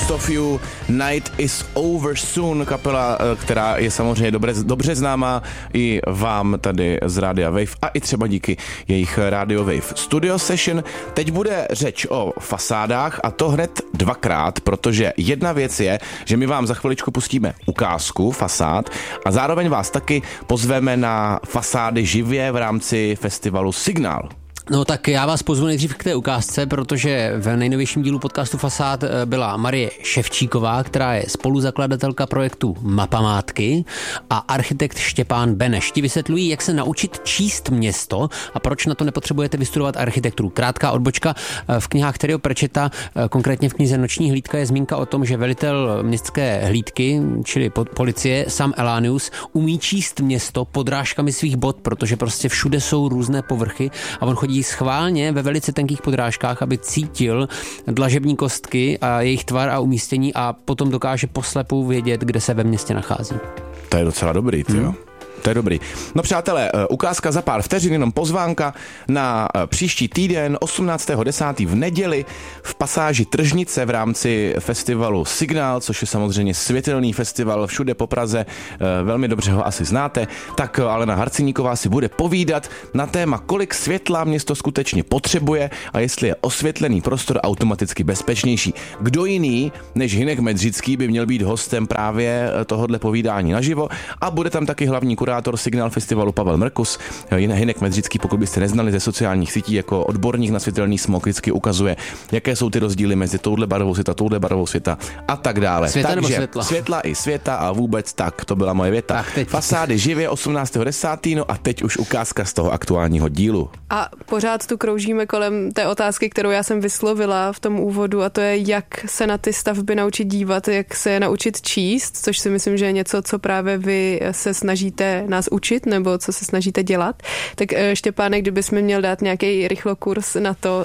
Most of You, Night is Over Soon, kapela, která je samozřejmě dobře známá i vám tady z Rádia Wave a i třeba díky jejich Radio Wave Studio Session. Teď bude řeč o fasádách a to hned dvakrát, protože jedna věc je, že my vám za chviličku pustíme ukázku fasád a zároveň vás taky pozveme na fasády živě v rámci festivalu Signál. No tak já vás pozvu nejdřív k té ukázce, protože v nejnovějším dílu podcastu Fasád byla Marie Ševčíková, která je spoluzakladatelka projektu Mapamátky, a architekt Štěpán Beneš. Ti vysvětlují, jak se naučit číst město a proč na to nepotřebujete vystudovat architekturu. Krátká odbočka: v knihách Terryho Pratchetta, konkrétně v knize Noční hlídka, je zmínka o tom, že velitel městské hlídky, čili policie, Sam Elanius, umí číst město podrážkami svých bot, protože prostě všude jsou různé povrchy a on chodí schválně ve velice tenkých podrážkách, aby cítil dlažební kostky a jejich tvar a umístění a potom dokáže poslepu vědět, kde se ve městě nachází. To je docela dobrý, jo. To je dobrý. No přátelé, ukázka za pár vteřin, jenom pozvánka na příští týden 18.10. v neděli v pasáži Tržnice v rámci festivalu Signál, což je samozřejmě světelný festival všude po Praze, velmi dobře ho asi znáte. Tak Alena Harciníková si bude povídat na téma, kolik světla město skutečně potřebuje a jestli je osvětlený prostor automaticky bezpečnější. Kdo jiný než Hynek Medřický by měl být hostem právě tohodle povídání naživo a bude tam taky hlavní kurátor Signál festivalu Pavel Mrkus. Hynek Medřický, pokud byste neznali ze sociálních sítí, jako odborník na světelný smog, vždycky ukazuje, jaké jsou ty rozdíly mezi touhle barvou světa a tak dále. Světa nebo takže světla? Světla i světa a vůbec tak, to byla moje věta. Fasády živě 18.10. No a teď už ukázka z toho aktuálního dílu. A pořád tu kroužíme kolem té otázky, kterou já jsem vyslovila v tom úvodu, a to je, jak se na ty stavby naučit dívat, jak se je naučit číst, což si myslím, že je něco, co právě vy se snažíte nás učit, nebo co se snažíte dělat. Tak Štěpáne, kdybys mi měl dát nějaký rychlokurs na to,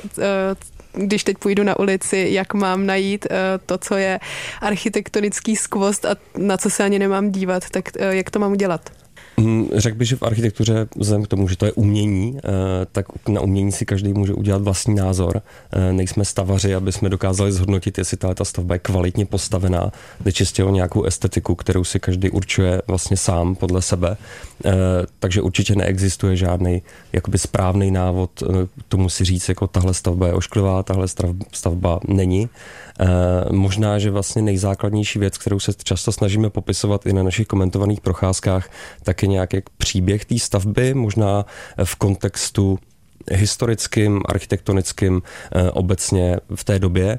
když teď půjdu na ulici, jak mám najít to, co je architektonický skvost a na co se ani nemám dívat, tak jak to mám udělat? Řekl bych, že v architektuře, vzhledem k tomu, že to je umění, tak na umění si každý může udělat vlastní názor. Nejsme stavaři, aby jsme dokázali zhodnotit, jestli ta stavba je kvalitně postavená. Jde čistě o nějakou estetiku, kterou si každý určuje vlastně sám podle sebe. Takže určitě neexistuje žádný jakoby správný návod tomu si říct, jako tahle stavba je ošklivá, tahle stavba není. Možná, že vlastně nejzákladnější věc, kterou se často snažíme popisovat i na našich komentovaných procházkách, tak je nějaký příběh té stavby, možná v kontextu historickým, architektonickým, obecně v té době.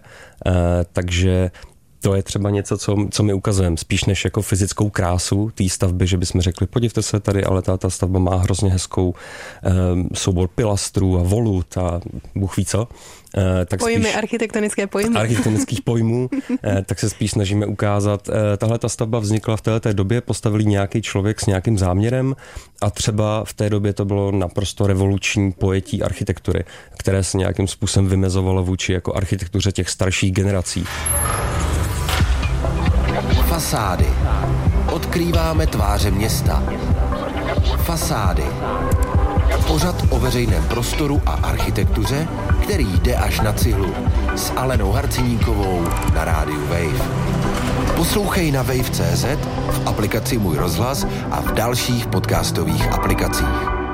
Takže to je třeba něco, co my ukazujeme, spíš než jako fyzickou krásu té stavby, že bychom řekli, podívejte se tady, ale ta stavba má hrozně hezkou soubor pilastrů a volut a Bůh ví co. Tak pojmy, architektonické pojmy. Architektonických pojmů, tak se spíš snažíme ukázat, tahle ta stavba vznikla v této době, postavil nějaký člověk s nějakým záměrem a třeba v té době to bylo naprosto revoluční pojetí architektury, které se nějakým způsobem vymezovalo vůči jako architektuře těch starších generací. Fasády. Odkrýváme tváře města. Fasády. Pořad o veřejném prostoru a architektuře, který jde až na cihlu. S Alenou Harciníkovou na rádiu Wave. Poslouchej na wave.cz, v aplikaci Můj rozhlas a v dalších podcastových aplikacích.